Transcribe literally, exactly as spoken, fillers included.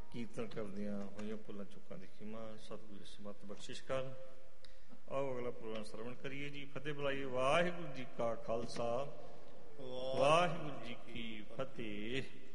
ਕੀਰਤਨ ਕਰਦਿਆਂ ਹੋਈਆਂ ਭੁੱਲਾਂ ਚੁੱਕਾਂ ਦੀ ਖਿਮਾ ਸਤਿਗੁਰੂ ਸਮਤ ਬਖਸ਼ਿਸ਼ ਕਰ। ਆਓ ਅਗਲਾ ਪ੍ਰੋਗਰਾਮ ਸਰਵਣ ਕਰੀਏ ਜੀ। ਫਤਿਹ ਬੁਲਾਈਏ। ਵਾਹਿਗੁਰੂ ਜੀ ਕਾ ਖਾਲਸਾ, ਵਾਹਿਗੁਰੂ ਜੀ ਕੀ ਫਤਿਹ।